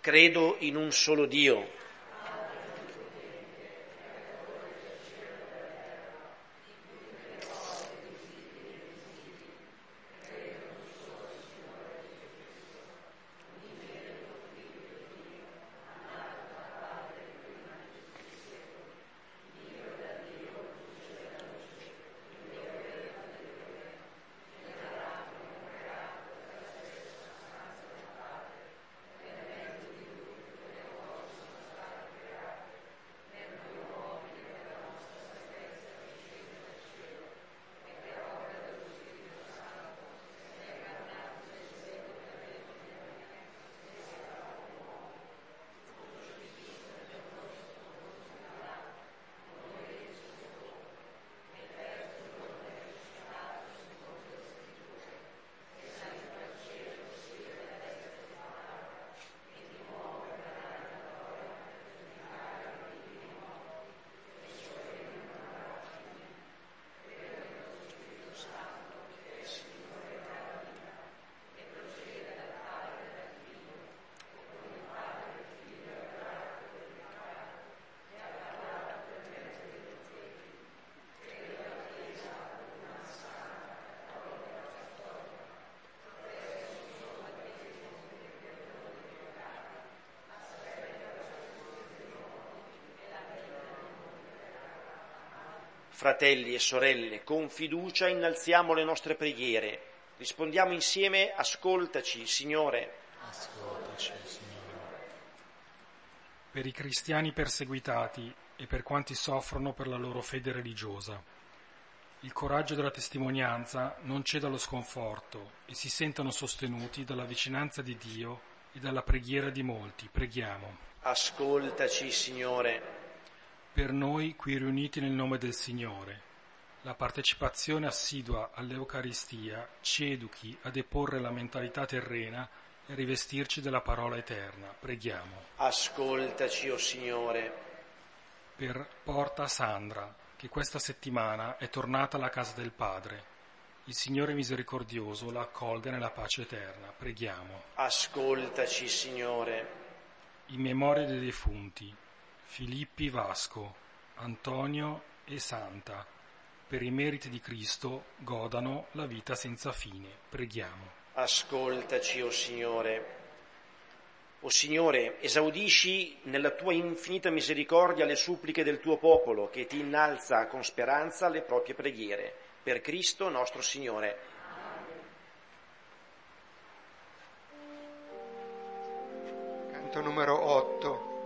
Credo in un solo Dio, Fratelli e sorelle, con fiducia innalziamo le nostre preghiere. Rispondiamo insieme: ascoltaci, Signore. Ascoltaci, Signore. Per i cristiani perseguitati e per quanti soffrono per la loro fede religiosa. Il coraggio della testimonianza non ceda allo sconforto e si sentano sostenuti dalla vicinanza di Dio e dalla preghiera di molti. Preghiamo. Ascoltaci, Signore. Per noi qui riuniti nel nome del Signore, la partecipazione assidua all'Eucaristia ci educhi a deporre la mentalità terrena e a rivestirci della parola eterna. Preghiamo. Ascoltaci, o Signore. Per Porta Sandra, che questa settimana è tornata alla casa del Padre. Il Signore misericordioso la accolga nella pace eterna. Preghiamo. Ascoltaci, Signore. In memoria dei defunti, Filippi Vasco, Antonio e Santa, per i meriti di Cristo godano la vita senza fine. Preghiamo. Ascoltaci, o Signore. O Signore, esaudisci nella tua infinita misericordia le suppliche del tuo popolo, che ti innalza con speranza le proprie preghiere. Per Cristo nostro Signore. Canto numero 8.